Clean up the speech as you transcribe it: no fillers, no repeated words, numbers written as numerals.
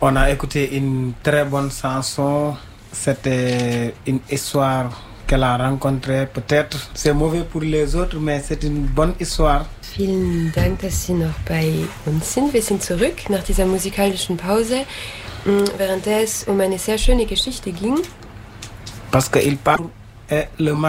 On a écouté une très bonne chanson. C'était une histoire qu'elle a rencontrée. Peut-être c'est mauvais pour les autres, mais c'est une bonne histoire. Vielen Dank, dass Sie noch bei uns sind. Wir sind zurück nach dieser musikalischen Pause, während der es um eine sehr schöne Geschichte ging. Parce qu'il parle et le